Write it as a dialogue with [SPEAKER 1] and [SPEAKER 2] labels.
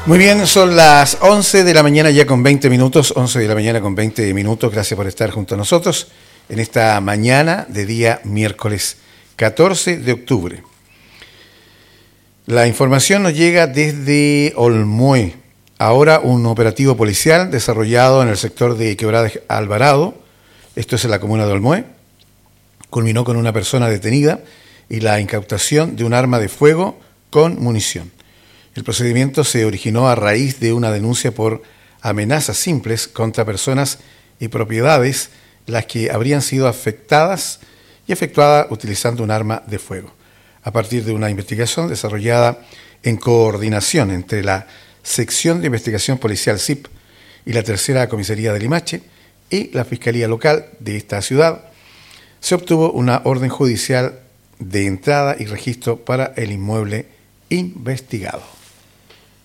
[SPEAKER 1] Muy bien, son las 11 de la mañana ya con 20 minutos, 11 de la mañana con 20 minutos. Gracias por estar junto a nosotros en esta mañana de día miércoles 14 de octubre. La información nos llega desde Olmué. Ahora un operativo policial desarrollado en el sector de Quebrada Alvarado, esto es en la comuna de Olmué, culminó con una persona detenida y la incautación de un arma de fuego con munición. El procedimiento se originó a raíz de una denuncia por amenazas simples contra personas y propiedades, las que habrían sido afectadas y efectuadas utilizando un arma de fuego. A partir de una investigación desarrollada en coordinación entre la Sección de Investigación Policial SIP y la Tercera Comisaría de Limache y la Fiscalía Local de esta ciudad, se obtuvo una orden judicial de entrada y registro para el inmueble investigado.